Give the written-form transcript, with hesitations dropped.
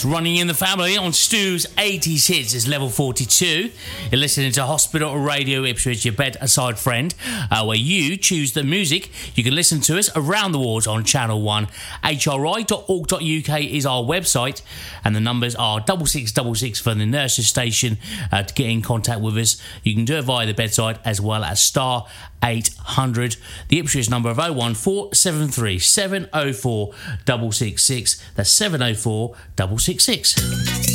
Running in the Family on Stu's 80s hits is level 42. You're listening to Hospital Radio Ipswich, your bedside friend, where you choose the music. You can listen to us around the world on Channel 1. hri.org.uk is our website, and the numbers are 6666 for the nurses station to get in contact with us. You can do it via the bedside as well as star 800. The Ipswich number of 01473 704 666. That's 704 666.